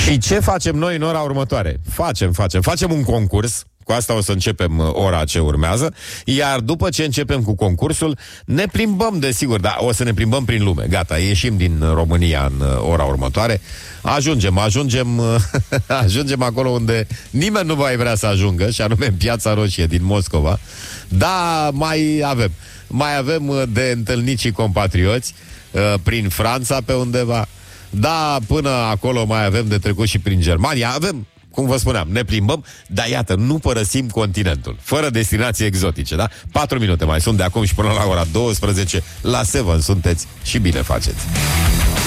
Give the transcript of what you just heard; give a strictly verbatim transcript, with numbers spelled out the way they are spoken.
Și ce facem noi în ora următoare? Facem, facem, facem un concurs. Cu asta o să începem ora ce urmează. Iar după ce începem cu concursul, ne plimbăm, desigur, dar o să ne plimbăm prin lume. Gata, ieșim din România în ora următoare. Ajungem, ajungem Ajungem acolo unde nimeni nu va vrea să ajungă, și anume în Piața Roșie din Moscova. Da, mai avem Mai avem de întâlnit și compatrioți prin Franța pe undeva. Da, până acolo mai avem de trecut și prin Germania. Avem, cum vă spuneam, ne plimbăm, dar iată, nu părăsim continentul, fără destinații exotice, da? Patru minute mai sunt de acum și până la ora douăsprezece la Seven sunteți și bine faceți.